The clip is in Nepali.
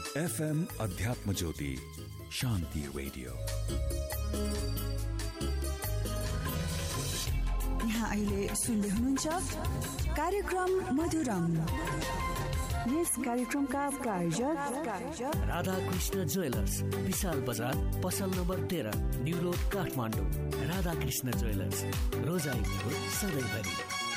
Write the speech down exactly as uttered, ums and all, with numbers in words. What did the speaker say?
एफएम अध्यात्म ज्योति शान्ति रेडियो। यहाँ अहिले सुन्दै हुनुहुन्छ कार्यक्रम मधुरम। यस कार्यक्रमका प्रायोजक राधा कृष्ण ज्वेलर्स, विशाल बजार, पसल नम्बर तेह्र, new road, Kathmandu. Radha Krishna jewellers, रोजाइको सधैँभरि।